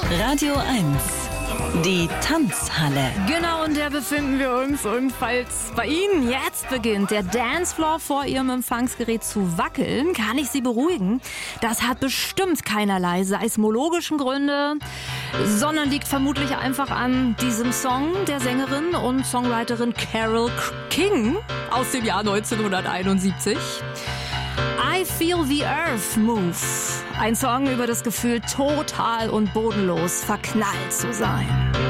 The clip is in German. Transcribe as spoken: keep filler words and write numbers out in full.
Radio eins, die Tanzhalle. Genau, und der befinden wir uns. Und falls bei Ihnen jetzt beginnt der Dancefloor vor Ihrem Empfangsgerät zu wackeln, kann ich Sie beruhigen. Das hat bestimmt keinerlei seismologischen Gründe, sondern liegt vermutlich einfach an diesem Song der Sängerin und Songwriterin Carole King aus dem Jahr neunzehnhunderteinundsiebzig. I Feel the Earth Move. Ein Song über das Gefühl, total und bodenlos verknallt zu sein.